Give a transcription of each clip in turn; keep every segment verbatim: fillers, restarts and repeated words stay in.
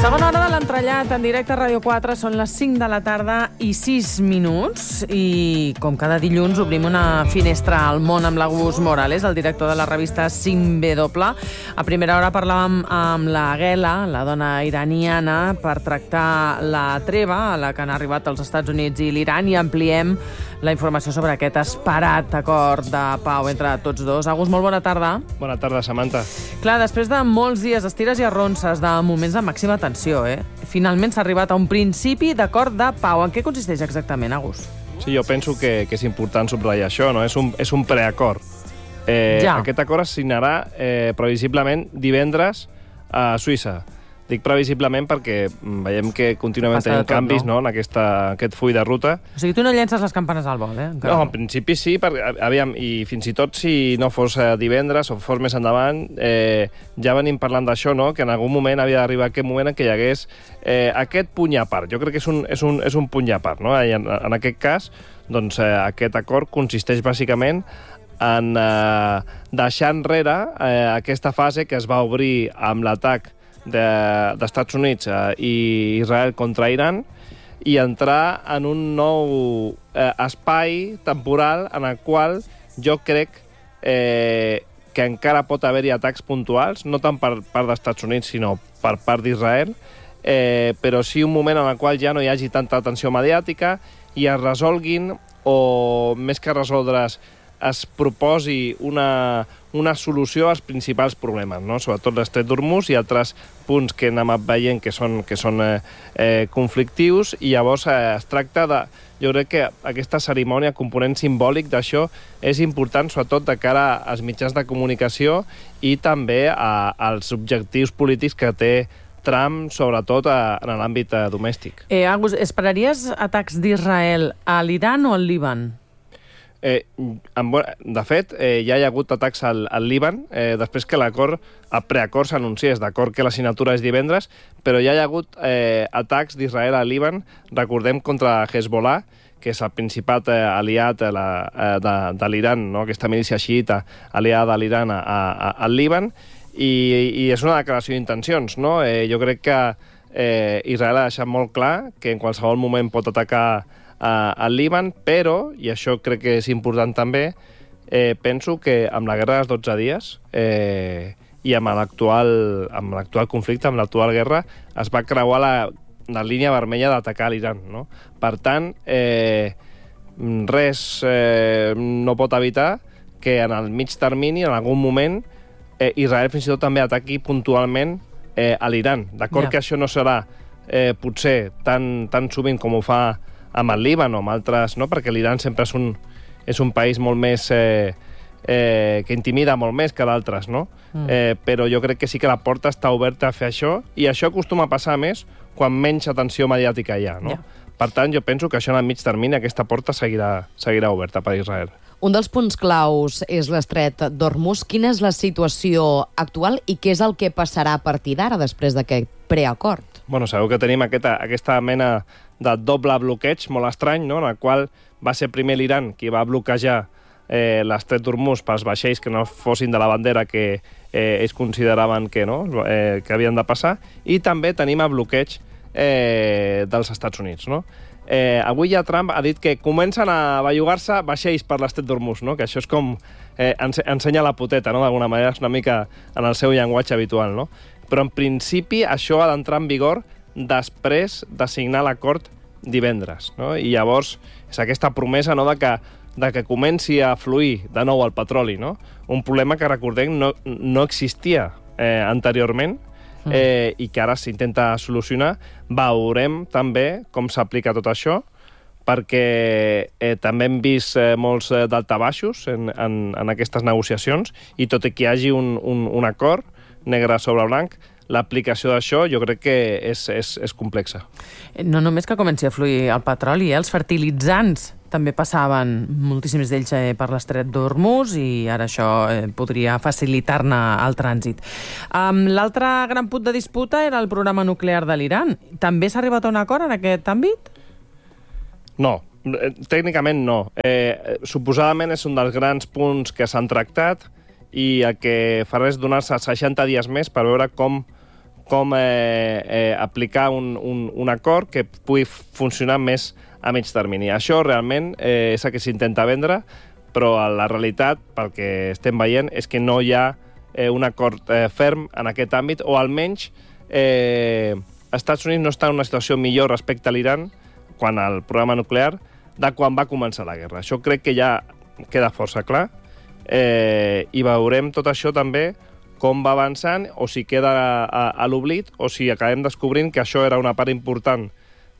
Segona hora de l'entrellat en directe a Ràdio quatre, són les cinc de la tarda i sis minuts i com cada dilluns obrim una finestra al món amb l'August Morales, el director de la revista cinc W. A primera hora parlàvem amb la Ghela, la dona iraniana, per tractar la treva a la que han arribat els Estats Units i l'Iran, i ampliem la informació sobre aquest esperat acord de pau entre tots dos. August, molt bona tarda. Bona tarda, Samantha. Clar, després de molts dies d'estires i arronses, de moments de màxima tensió, eh? Finalment s'ha arribat a un principi d'acord de pau. En què consisteix exactament, August? Sí, jo penso que, que és important subratllar això, no? És un, és un preacord. Eh, ja. Aquest acord es signarà eh, previsiblement divendres a Suïssa. Dic previsiblement perquè veiem que continuament Passa tenim tot, canvis, no? no? En aquesta, aquest full de ruta. O sigui, tu no llences les campanes al vol, eh? Encara. No, en principi sí, perquè, aviam, i fins i tot si no fos eh, divendres o fos més endavant, eh, ja venim parlant d'això, no? Que en algun moment havia d'arribar aquest moment en què hi hagués eh, aquest punt a part. Jo crec que és un, és un, és un punt a part, no? I en, en aquest cas, doncs, eh, aquest acord consisteix bàsicament en eh, deixar enrere eh, aquesta fase que es va obrir amb l'atac d'Estats de, Units eh, i Israel contra Iran i entrar en un nou eh, espai temporal en el qual jo crec eh, que encara pot haver-hi atacs puntuals, no tant per part d'Estats Units, sinó per part d'Israel, eh, però sí un moment en el qual ja no hi hagi tanta atenció mediàtica i es resolguin, o més que resoldre's, es proposi una, una solució als principals problemes, no? Sobretot l'Estret d'Hormuz i altres punts que hem anat veient que són, que són eh, eh, conflictius, i llavors eh, es tracta de... Jo crec que aquesta cerimònia, component simbòlic d'això, és important, sobretot de cara als mitjans de comunicació i també a, als objectius polítics que té Trump, sobretot a, en l'àmbit eh, domèstic. Eh, August, esperaries atacs d'Israel a l'Iran o al Líban? Eh, en, de fet, eh, ja hi ha hagut atacs al, al Líban, eh, després que l'acord, el preacord s'anunciés, d'acord que la signatura és divendres, però ja hi ha hagut eh, atacs d'Israel al Líban, recordem, contra Hezbollah, que és el principat eh, aliat eh, la, eh, de, de l'Iran, no? Aquesta milícia xiita aliada de l'Iran a, a, al Líban, i, i és una declaració d'intencions, no? Eh, jo crec que eh, Israel ha deixat molt clar que en qualsevol moment pot atacar al Líban, però, i això crec que és important també, eh, penso que amb la guerra dels dotze dies eh, i amb l'actual amb l'actual conflicte, amb l'actual guerra, es va creuar la, la línia vermella d'atacar l'Iran, no? Per tant, eh, res eh, no pot evitar que en el mig termini, en algun moment, eh, Israel fins i tot també ataqui puntualment eh, a l'Iran. D'acord, yeah. Que això no serà eh, potser tan, tan sovint com ho fa amb el Líban o amb altres, no? Perquè l'Iran sempre és un, és un país molt més... Eh, eh, que intimida molt més que d'altres, no? Mm. Eh, però jo crec que sí que la porta està oberta a fer això, i això acostuma a passar més quan menys atenció mediàtica hi ha, no? Yeah. Per tant, jo penso que això en el mig termini, aquesta porta seguirà, seguirà oberta per Israel. Un dels punts claus és l'Estret d'Hormuz. Quina és la situació actual i què és el que passarà a partir d'ara, després d'aquest preacord? Bueno, sabeu que tenim aquesta, aquesta mena de doble bloqueig molt estrany, no? En el qual va ser primer l'Iran qui va bloquejar eh, l'Estret d'Hormuz pels vaixells que no fossin de la bandera que eh, ells consideraven que, no? eh, que havien de passar, i també tenim el bloqueig eh, dels Estats Units, no? Eh, avui ja Trump ha dit que comencen a bellugar-se vaixells per l'Estret d'Hormuz, no? Que això és com eh, ense ensenya la poteta, no? D'alguna manera és una mica en el seu llenguatge habitual, no? Però en principi això ha d'entrar en vigor després de signar l'acord divendres, no? I llavors és aquesta promesa, no?, de que, de que comenci a fluir de nou el petroli, no? Un problema que, recordem, no, no existia eh, anteriorment, Eh, i que ara s'intenta solucionar. Veurem també com s'aplica tot això, perquè eh, també hem vist eh, molts eh, daltabaixos en, en, en aquestes negociacions, i tot i que hi hagi un, un, un acord negre sobre blanc, l'aplicació d'això jo crec que és, és, és complexa. No només que comenci a fluir el petroli, eh? Els fertilitzants també passaven, moltíssims d'ells, eh, per l'Estret d'Hormuz, i ara això eh, podria facilitar-ne el trànsit. Um, L'altre gran punt de disputa era el programa nuclear de l'Iran. També s'ha arribat a un acord en aquest àmbit? No, tècnicament no. Eh, suposadament és un dels grans punts que s'han tractat, i el que farà és donar-se seixanta dies més per veure com com eh, eh, aplicar un, un, un acord que pugui funcionar més a mig termini. Això realment eh, és el que s'intenta vendre, però la realitat, pel que estem veient, és que no hi ha eh, un acord eh, ferm en aquest àmbit, o almenys eh, Estats Units no està en una situació millor respecte a l'Iran, quan al programa nuclear, de quan va començar la guerra. Això crec que ja queda força clar, eh, i veurem tot això també com va avançant, o si queda a, a l'oblit, o si acabem descobrint que això era una part important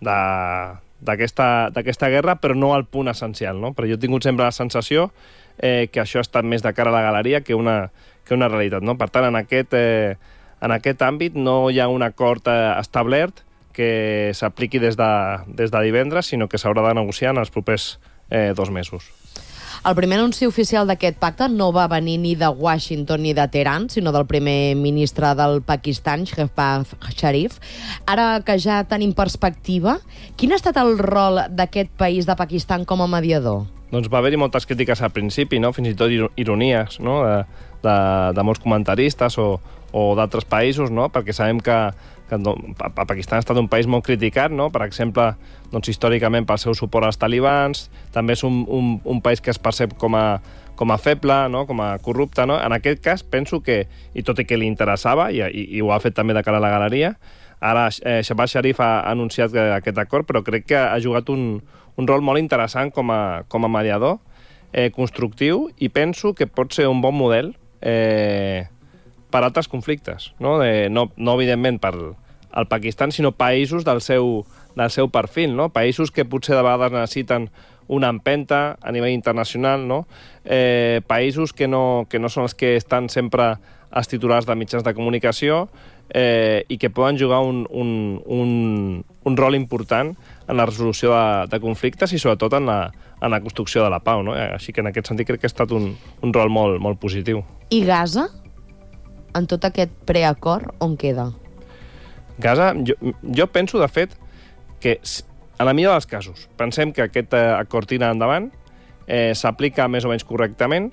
d'aquesta guerra, però no al punt essencial, no? Però jo he tingut sempre la sensació eh, que això ha estat més de cara a la galeria que una, que una realitat, no? Per tant, en aquest, eh, en aquest àmbit no hi ha un acord eh, establert que s'apliqui des, de, des de divendres, sinó que s'haurà de negociar en els propers eh, dos mesos. El primer anunci oficial d'aquest pacte no va venir ni de Washington ni de Teheran, sinó del primer ministre del Pakistan, Shehbaz Sharif. Ara que ja tenim perspectiva, quin ha estat el rol d'aquest país de Pakistan com a mediador? Doncs va haver-hi moltes crítiques al principi, no? Fins i tot ironies, no? de, de, de molts comentaristes o, o d'altres països, no? Perquè sabem que, que a Pakistan ha estat un país molt criticat, no? Per exemple, doncs, històricament pel seu suport als talibans, també és un, un, un país que es percep com a, com a feble, no? Com a corrupte. No? En aquest cas, penso que, i tot i que li interessava, i, i, i ho ha fet també de cara a la galeria, ara eh, Shehbaz Sharif ha anunciat aquest acord, però crec que ha jugat un, un rol molt interessant com a, com a mediador, eh, constructiu, i penso que pot ser un bon model eh, per altres conflictes, no? De, no, no evidentment per al Pakistan, sinó països del seu, del seu perfil, no? Països que potser de vegades necessiten una empenta a nivell internacional, no? Eh, països que no, que no són els que estan sempre als titulars de mitjans de comunicació eh, i que poden jugar un, un, un, un rol important en la resolució de, de conflictes i sobretot en la, en la construcció de la pau, no? Així que en aquest sentit crec que ha estat un, un rol molt, molt positiu. I Gaza? En tot aquest preacord, on queda? Gaza, jo, jo penso, de fet, que en la millor dels casos pensem que aquest acord tira endavant, eh, s'aplica més o menys correctament,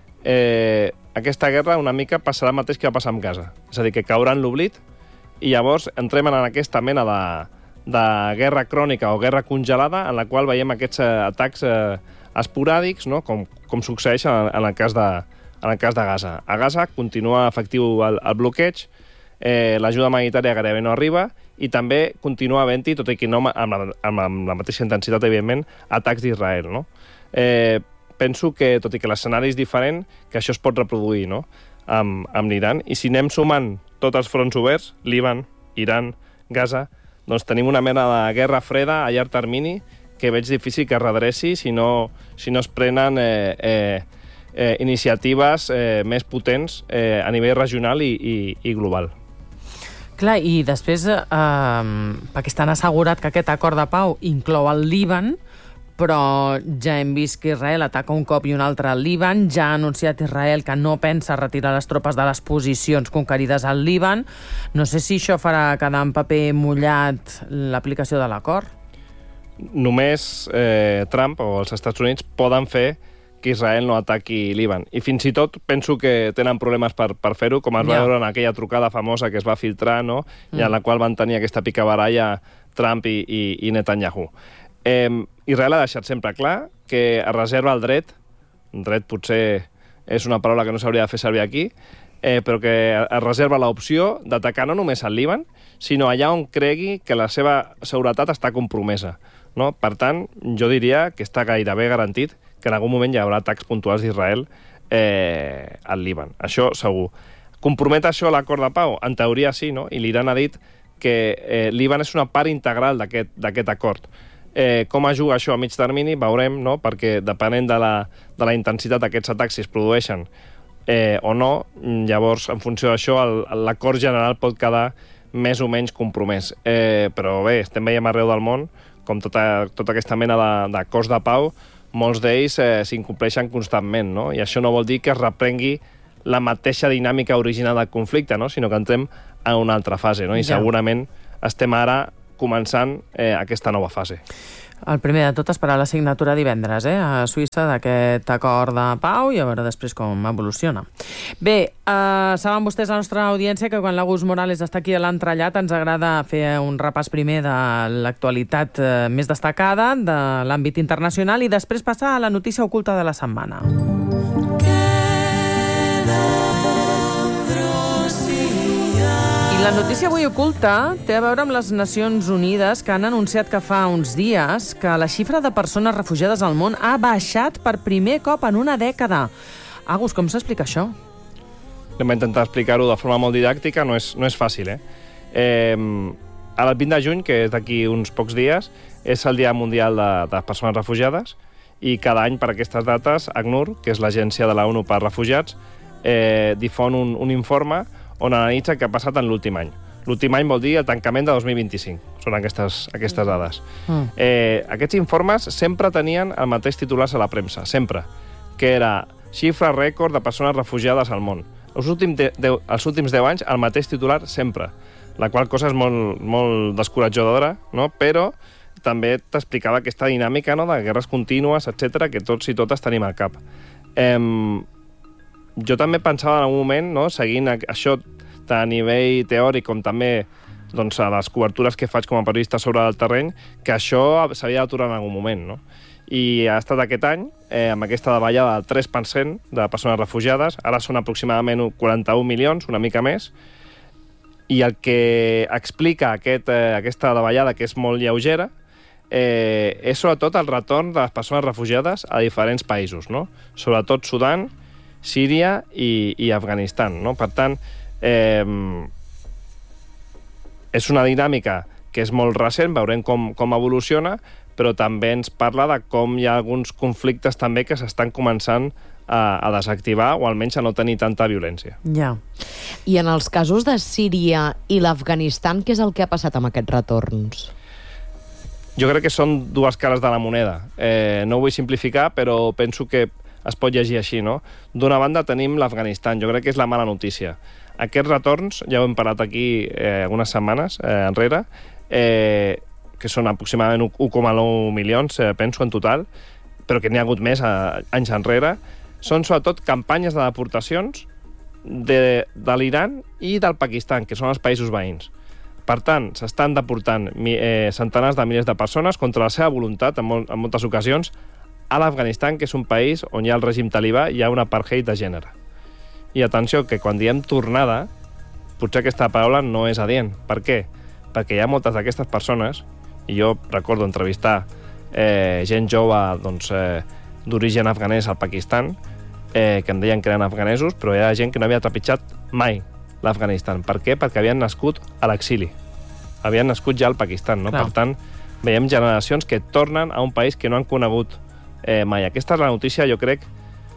eh, aquesta guerra una mica passarà el mateix que va passar amb Gaza. És a dir, que caurà en l'oblit i llavors entrem en aquesta mena de, de guerra crònica o guerra congelada en la qual veiem aquests eh, atacs eh, esporàdics, no? com, com succeeix en, en, el cas de, en el cas de Gaza. A Gaza continua efectiu el, el bloqueig, eh, l'ajuda humanitària gairebé no arriba i també continua havent-hi, tot i que no amb la, amb, amb la mateixa intensitat, evidentment, atacs d'Israel, no? Eh, penso que, tot i que l'escenari és diferent, que això es pot reproduir, no? amb, amb l'Iran. I si anem sumant tots els fronts oberts, Líban, Iran, Gaza, doncs tenim una mena de guerra freda a llarg termini que veig difícil que es redreci si no, si no es prenen eh, eh, eh, iniciatives eh, més potents eh, a nivell regional i, i, i global. Clar, i després eh, Pakistan ha assegurat que aquest acord de pau inclou el Líban, però ja hem vist que Israel ataca un cop i un altre al Líban, ja ha anunciat Israel que no pensa retirar les tropes de les posicions conquerides al Líban. No sé si això farà quedar en paper mullat l'aplicació de l'acord. Només eh, Trump o els Estats Units poden fer que Israel no ataqui Líban. I fins i tot penso que tenen problemes per, per fer-ho, com es va veure en aquella trucada famosa que es va filtrar, no? Mm. I en la qual van tenir aquesta picabaralla Trump i, i, i Netanyahu. Eh, Israel ha deixat sempre clar que es reserva el dret, dret potser és una paraula que no s'hauria de fer servir aquí, eh, però que es reserva l'opció d'atacar no només al Líban, sinó allà on cregui que la seva seguretat està compromesa. No? Per tant, jo diria que està gairebé garantit que en algun moment hi haurà atacs puntuals d'Israel eh, al Líban. Això segur. Compromet això l'acord de pau? En teoria sí, no? I l'Iran ha dit que eh, Líban és una part integral d'aquest acord. Eh, com es juga això a mig termini? Veurem, no? Perquè depenent de la, de la intensitat d'aquests atacs, si es produeixen eh, o no, llavors, en funció d'això, l'acord general pot quedar més o menys compromès. Eh, però bé, estem veient arreu del món com tota, tota aquesta mena d'acords de, de pau, molts d'ells eh, s'incompleixen constantment, no? I això no vol dir que es reprengui la mateixa dinàmica original del conflicte, no? Sinó que entrem a una altra fase, no? I ja. segurament estem ara començant eh, aquesta nova fase. El primer de tot, esperar la signatura divendres, eh, a Suïssa, d'aquest acord de pau i a veure després com evoluciona. Bé, eh, saben vostès, la nostra audiència, que quan l'Agus Morales està aquí a l'entrellat ens agrada fer un repàs primer de l'actualitat eh, més destacada de l'àmbit internacional i després passar a la notícia oculta de la setmana. La notícia avui oculta té a veure amb les Nacions Unides, que han anunciat que fa uns dies que la xifra de persones refugiades al món ha baixat per primer cop en una dècada. Agus, com s'explica això? Anem a intentar explicar-ho de forma molt didàctica, no és, no és fàcil, eh? eh el vint de juny, que és d'aquí uns pocs dies, és el Dia Mundial de, de les Persones Refugiades, i cada any per aquestes dates, ACNUR, que és l'agència de la ONU per Refugiats, eh, difon un, un informe on analitza què ha passat en l'últim any. L'últim any vol dir el tancament de dos mil vint-i-cinc. Són aquestes, aquestes dades. Mm. Eh, aquests informes sempre tenien el mateix titulars a la premsa, sempre, que era xifra rècord de persones refugiades al món. Els últims, de, de, els últims deu anys, el mateix titular sempre, la qual cosa és molt, molt descoratjadora, no? Però també t'explicava aquesta dinàmica, no?, de guerres contínues, etcètera, que tots i totes tenim al cap. Eh, jo també pensava en algun moment, no?, seguint això tant a nivell teòric com també doncs, a les cobertures que faig com a periodista sobre el terreny, que això s'havia d'aturar en algun moment, no? I ha estat aquest any, eh, amb aquesta davallada del tres per cent de persones refugiades, ara són aproximadament quaranta-un milions, una mica més, i el que explica aquest, eh, aquesta davallada, que és molt lleugera, eh, és sobretot el retorn de les persones refugiades a diferents països, no? Sobretot Sudan, Síria i, i Afganistan, no? Per tant, eh, és una dinàmica que és molt recent, veurem com, com evoluciona, però també ens parla de com hi ha alguns conflictes també que s'estan començant a, a desactivar o almenys a no tenir tanta violència. Ja. I en els casos de Síria i l'Afganistan, què és el que ha passat amb aquests retorns? Jo crec que són dues cares de la moneda. Eh, no ho vull simplificar, però penso que es pot llegir així, no? D'una banda tenim l'Afganistan, jo crec que és la mala notícia. Aquests retorns, ja ho hem parlat aquí eh, algunes setmanes eh, enrere, eh, que són aproximadament un coma nou milions, eh, penso, en total, però que n'hi ha hagut més a, anys enrere, són sobretot campanyes de deportacions de, de l'Iran i del Pakistan, que són els països veïns. Per tant, s'estan deportant eh, centenars de milers de persones contra la seva voluntat, en, mol, en moltes ocasions, a l'Afganistan, que és un país on hi ha el règim talibà i hi ha un apartheid de gènere. I atenció, que quan diem tornada, potser aquesta paraula no és adient. Per què? Perquè hi ha moltes d'aquestes persones, i jo recordo entrevistar eh, gent jove doncs, eh, d'origen afganès al Pakistan, eh, que em deien que eren afganesos, però hi ha gent que no havia trepitjat mai l'Afganistan. Per què? Perquè havien nascut a l'exili. Havien nascut ja al Pakistan, no? Per tant, veiem generacions que tornen a un país que no han conegut eh, mai. Aquesta és la notícia, jo crec,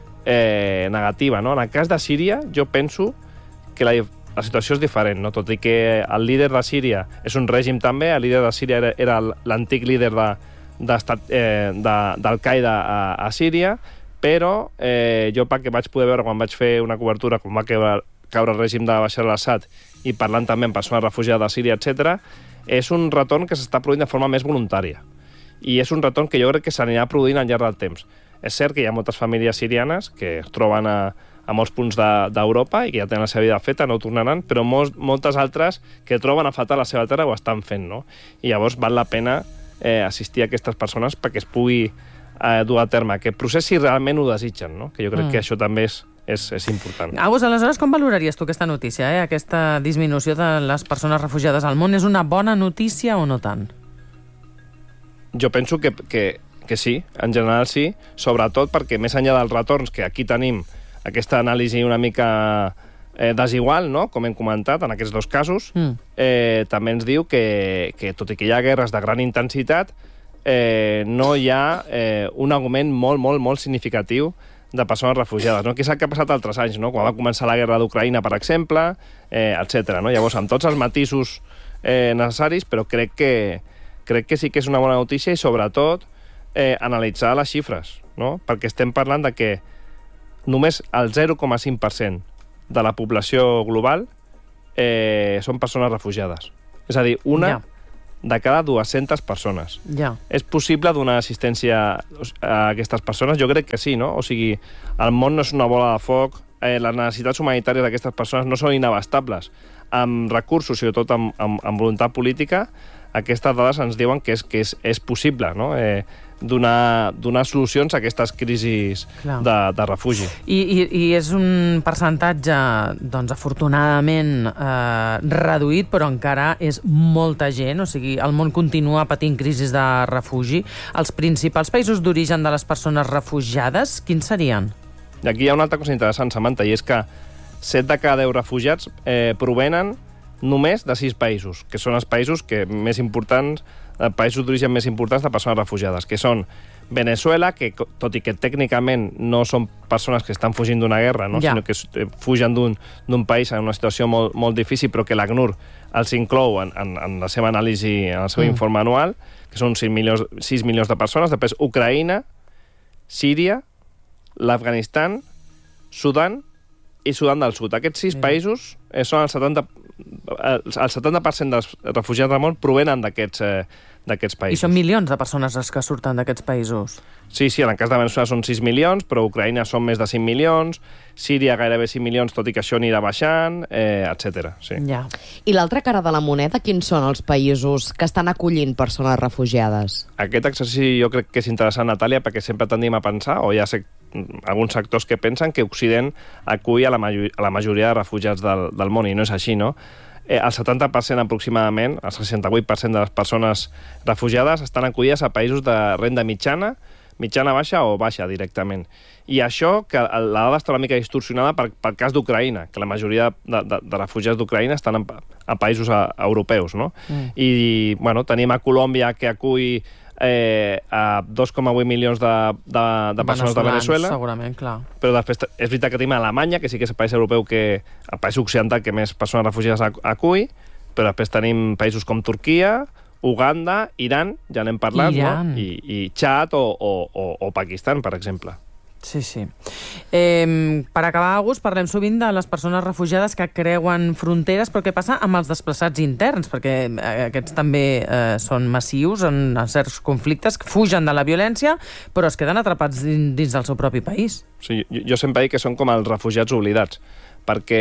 eh, negativa, no? En el cas de Síria, jo penso que la, la situació és diferent, no? Tot i que el líder de Síria és un règim també, el líder de Síria era, era l'antic líder de, de, eh, de, d'Al-Qaeda a, a Síria, però eh, jo pel que vaig poder veure quan vaig fer una cobertura, quan va caure, caure el règim de Bashar al-Assad i parlant també amb persones refugiades a Síria, etcètera, és un retorn que s'està produint de forma més voluntària. I és un retorn que jo crec que s'anirà produint al llarg del temps. És cert que hi ha moltes famílies sirianes que es troben a, a molts punts d'Europa de, i que ja tenen la seva vida feta, no tornaran, però molts, moltes altres que troben a faltar la seva terra ho estan fent, no? I llavors val la pena eh, assistir a aquestes persones perquè es pugui eh, dur a terme aquest procés si realment ho desitgen, no? Que jo crec mm. que això també és, és, és important. Agus, aleshores, com valoraries tu aquesta notícia, eh? Aquesta disminució de les persones refugiades al món? És una bona notícia o no tant? Jo penso que, que, que sí, en general sí, sobretot perquè més enllà dels retorns, que aquí tenim aquesta anàlisi una mica eh, desigual, no?, com hem comentat, en aquests dos casos, mm. eh, també ens diu que, que tot i que hi ha guerres de gran intensitat, eh, no hi ha eh, un augment molt, molt, molt significatiu de persones refugiades, no? Que és el que ha passat altres anys, no? Quan va començar la guerra d'Ucraïna, per exemple, eh, etcètera, no? Llavors, amb tots els matisos eh, necessaris, però crec que crec que sí que és una bona notícia i, sobretot, eh, analitzar les xifres, no? Perquè estem parlant de que només el zero coma cinc per cent de la població global eh, són persones refugiades. És a dir, una ja. de cada dues-centes persones. Ja. És possible donar assistència a aquestes persones? Jo crec que sí, no? O sigui, el món no és una bola de foc, eh, les necessitats humanitàries d'aquestes persones no són inabastables. Amb recursos, sobretot amb, amb, amb voluntat política, aquestes dades ens diuen que és, que és, és possible, no? Eh, donar, donar solucions a aquestes crisis de, de refugi. I, i, I és un percentatge, doncs, afortunadament eh, reduït, però encara és molta gent, o sigui, el món continua patint crisis de refugi. Els principals països d'origen de les persones refugiades, quins serien? I aquí hi ha una altra cosa interessant, Samantha, i és que set de cada deu refugiats eh, provenen només de sis països, que són els països que més importants, eh, països d'origen més importants de persones refugiades, que són Venezuela, que tot i que tècnicament no són persones que estan fugint d'una guerra, no? Ja. Sinó que fugen d'un país en una situació molt, molt difícil, però que l'ACNUR els inclou en, en, en la seva anàlisi, en el seu mm. informe anual, que són sis milions, sis milions de persones. Després Ucraïna, Síria, l'Afganistan, Sudan i Sudan del Sud. Aquests sis mm. països eh, són el setanta, el setanta per cent dels refugiats del món provenen d'aquests eh, d'aquests països. I són milions de persones les que surten d'aquests països. Sí, sí, en el cas de Venezuela són sis milions, però Ucraïna són més de cinc milions, Síria gairebé cinc milions, tot i que això anirà baixant, eh, etcètera. Sí. Ja. I l'altra cara de la moneda, quins són els països que estan acollint persones refugiades? Aquest exercici jo crec que és interessant, Natàlia, perquè sempre tendim a pensar, o ja sé alguns sectors que pensen que Occident acull a la, major, a la majoria de refugiats del, del món, i no és així, no? Eh, el setanta per cent aproximadament, el seixanta-vuit per cent de les persones refugiades estan acollides a països de renda mitjana, mitjana baixa o baixa directament. I això, que la dada està una mica distorsionada per, pel cas d'Ucraïna, que la majoria de, de, de refugiats d'Ucraïna estan en, a països a, a europeus, no? Mm. I, bueno, tenim a Colòmbia, que acull eh, a dos coma vuit milions de, de, de persones de Venezuela. Segurament, clar. Però després és veritat que tenim Alemanya, que sí que és el país europeu, que el país occidental que més persones refugiades acull, però després tenim països com Turquia, Uganda, Iran, ja n'hem parlat, Iran. no? I, i Txad o, o, o, o Pakistan, per exemple. Sí, sí. Eh, per acabar, August, parlem sovint de les persones refugiades que creuen fronteres, però què passa amb els desplaçats interns? Perquè aquests també eh, són massius en certs conflictes, que fugen de la violència, però es queden atrapats dins, dins del seu propi país. Sí, jo, jo sempre dic que són com els refugiats oblidats, perquè,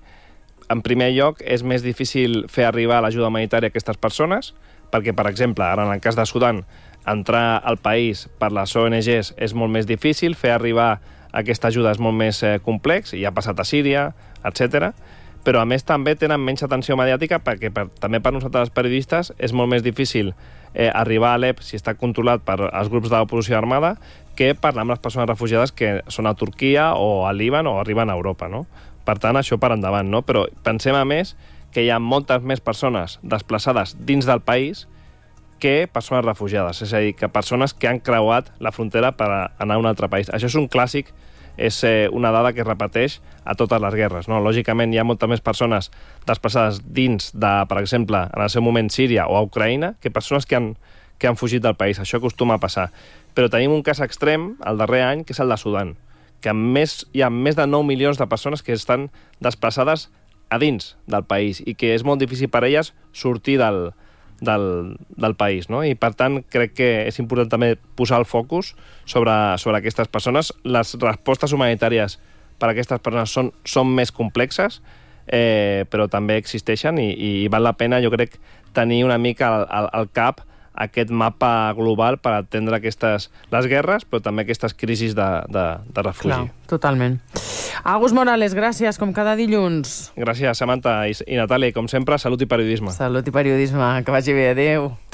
en primer lloc, és més difícil fer arribar l'ajuda humanitària a aquestes persones, perquè, per exemple, ara en el cas de Sudan, entrar al país per les O N Ges és molt més difícil, fer arribar aquesta ajuda és molt més eh, complex, i ha passat a Síria, etcètera. Però, a més, també tenen menys atenció mediàtica perquè per, també per nosaltres, els periodistes, és molt més difícil eh, arribar a Alep, si està controlat per els grups de l'oposició armada, que parlar amb les persones refugiades que són a Turquia o a Líban o arriben a Europa, no? Per tant, això per endavant, no? Però pensem, a més, que hi ha moltes més persones desplaçades dins del país que persones refugiades, és a dir, que persones que han creuat la frontera per anar a un altre país. Això és un clàssic, és eh, una dada que es repeteix a totes les guerres, no? Lògicament, hi ha moltes més persones desplaçades dins de, per exemple, en el seu moment Síria o a Ucraïna, que persones que han, que han fugit del país. Això acostuma a passar. Però tenim un cas extrem, el darrer any, que és el de Sudan, que més, hi ha més de nou milions de persones que estan desplaçades a dins del país i que és molt difícil per elles sortir del Del, del país, no? I per tant crec que és important també posar el focus sobre, sobre aquestes persones. Les respostes humanitàries per a aquestes persones són, són més complexes, eh, però també existeixen i, i val la pena, jo crec, tenir una mica al, al, al cap aquest mapa global per atendre aquestes, les guerres, però també aquestes crisis de, de, de refugi. Clar, totalment. August Morales, gràcies, com cada dilluns. Gràcies, Samantha i, i Natàlia, i com sempre, salut i periodisme. Salut i periodisme, que vagi bé, adéu.